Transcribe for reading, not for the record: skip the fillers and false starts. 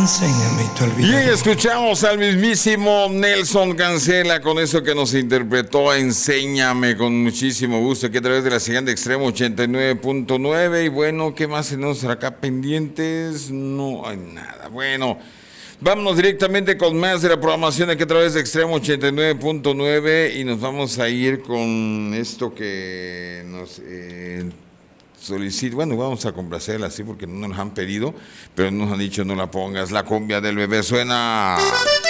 Enséñame y te Y olvidaré. escuchamos al mismísimo Nelson Cancela con eso que nos interpretó Enséñame, con muchísimo gusto, aquí a través de la señal de Extremo 89.9. Y bueno, ¿qué más tenemos acá pendientes? No hay nada. Bueno, vámonos directamente con más de la programación aquí a través de Extremo 89.9 y nos vamos a ir con esto que nos solicita. Bueno, vamos a complacerla así porque no nos han pedido, pero nos han dicho no la pongas. La cumbia del bebé suena.